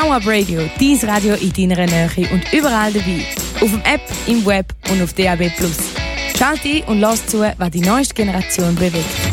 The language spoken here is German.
Now Up Radio, dein Radio in deiner Nähe und überall dabei. Auf dem App, im Web und auf DAB+. Schalt ein und lass zu, was die neueste Generation bewegt.